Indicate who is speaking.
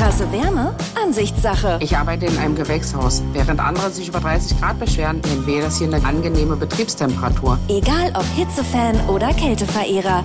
Speaker 1: Krasse Wärme? Ansichtssache.
Speaker 2: Ich arbeite in einem Gewächshaus. Während andere sich über 30 Grad beschweren, nennen wir das hier eine angenehme Betriebstemperatur.
Speaker 1: Egal ob Hitzefan oder Kälteverehrer,